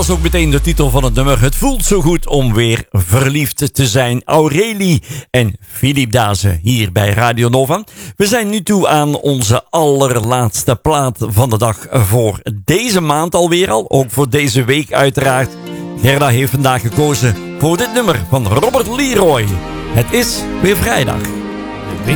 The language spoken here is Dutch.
was ook meteen de titel van het nummer. Het voelt zo goed om weer verliefd te zijn. Aurélie en Philippe Dazen hier bij Radio Nova. We zijn nu toe aan onze allerlaatste plaat van de dag voor deze maand alweer al. Ook voor deze week uiteraard. Gerda heeft vandaag gekozen voor dit nummer van Robert Leroy. Het is weer vrijdag.